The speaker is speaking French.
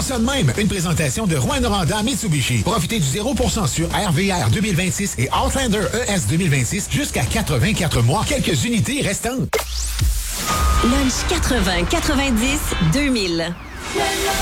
ça de même. Une présentation de Rouen-Noranda Mitsubishi. Profitez du 0% sur RVR 2026 et Outlander ES 2026 jusqu'à 84 mois. Quelques unités restantes. Lunch 80, 90, 2000.